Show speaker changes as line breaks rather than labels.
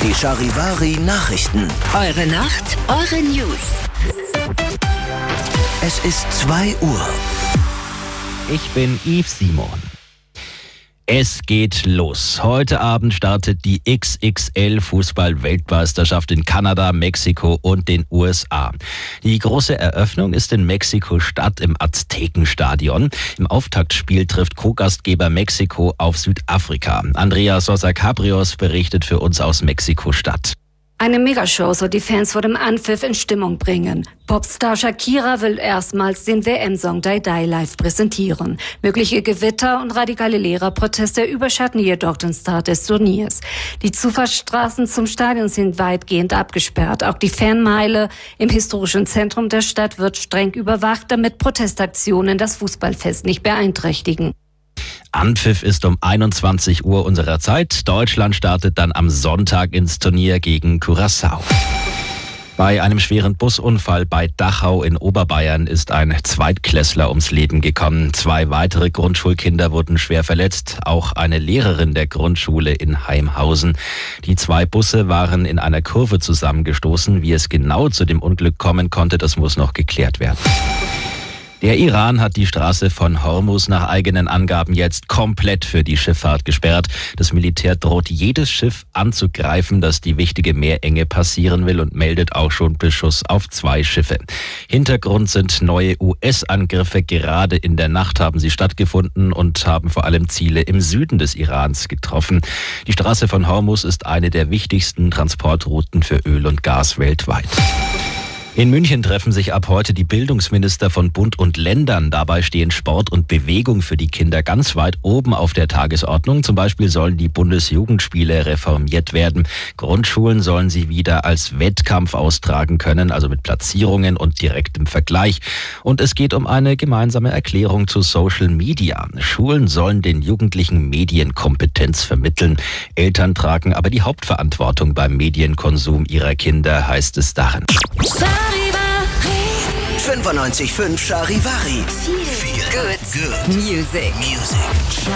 Die Charivari Nachrichten.
Eure Nacht, eure News.
Es ist 2 Uhr.
Ich bin Yves Simon. Es geht los. Heute Abend startet die XXL-Fußball-Weltmeisterschaft in Kanada, Mexiko und den USA. Die große Eröffnung ist in Mexiko-Stadt im Aztekenstadion. Im Auftaktspiel trifft Co-Gastgeber Mexiko auf Südafrika. Andrea Sosa-Cabrios berichtet für uns aus Mexiko-Stadt.
Eine Megashow soll die Fans vor dem Anpfiff in Stimmung bringen. Popstar Shakira will erstmals den WM-Song Die Die live präsentieren. Mögliche Gewitter und radikale Lehrerproteste überschatten jedoch den Start des Turniers. Die Zufahrtsstraßen zum Stadion sind weitgehend abgesperrt. Auch die Fanmeile im historischen Zentrum der Stadt wird streng überwacht, damit Protestaktionen das Fußballfest nicht beeinträchtigen.
Anpfiff ist um 21 Uhr unserer Zeit. Deutschland startet dann am Sonntag ins Turnier gegen Curaçao. Bei einem schweren Busunfall bei Dachau in Oberbayern ist ein Zweitklässler ums Leben gekommen. 2 weitere Grundschulkinder wurden schwer verletzt, auch eine Lehrerin der Grundschule in Haimhausen. Die 2 Busse waren in einer Kurve zusammengestoßen. Wie es genau zu dem Unglück kommen konnte, das muss noch geklärt werden. Der Iran hat die Straße von Hormuz nach eigenen Angaben jetzt komplett für die Schifffahrt gesperrt. Das Militär droht jedes Schiff anzugreifen, das die wichtige Meerenge passieren will, und meldet auch schon Beschuss auf 2 Schiffe. Hintergrund sind neue US-Angriffe. Gerade in der Nacht haben sie stattgefunden und haben vor allem Ziele im Süden des Irans getroffen. Die Straße von Hormuz ist eine der wichtigsten Transportrouten für Öl und Gas weltweit. In München treffen sich ab heute die Bildungsminister von Bund und Ländern. Dabei stehen Sport und Bewegung für die Kinder ganz weit oben auf der Tagesordnung. Zum Beispiel sollen die Bundesjugendspiele reformiert werden. Grundschulen sollen sie wieder als Wettkampf austragen können, also mit Platzierungen und direktem Vergleich. Und es geht um eine gemeinsame Erklärung zu Social Media. Schulen sollen den Jugendlichen Medienkompetenz vermitteln. Eltern tragen aber die Hauptverantwortung beim Medienkonsum ihrer Kinder, heißt es darin.
95.5 Charivari.
Feel good music.